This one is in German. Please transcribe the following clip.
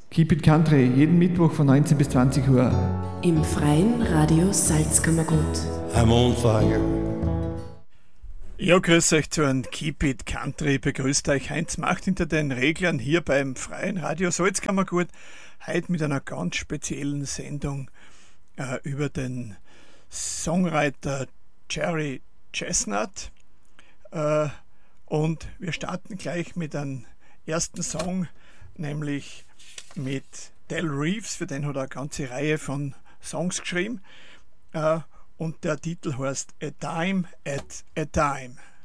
Keep It Country, jeden Mittwoch von 19 bis 20 Uhr. Im freien Radio Salzkammergut. I'm on fire. Ja, grüß euch zu einem Keep It Country. Begrüßt euch Heinz Macht hinter den Reglern hier beim freien Radio Salzkammergut. Heute mit einer ganz speziellen Sendung über den Songwriter Jerry Chestnut. Und wir starten gleich mit einem ersten Song, nämlich mit Del Reeves. Für den hat er eine ganze Reihe von Songs geschrieben. Und der Titel heißt A Time at a Time.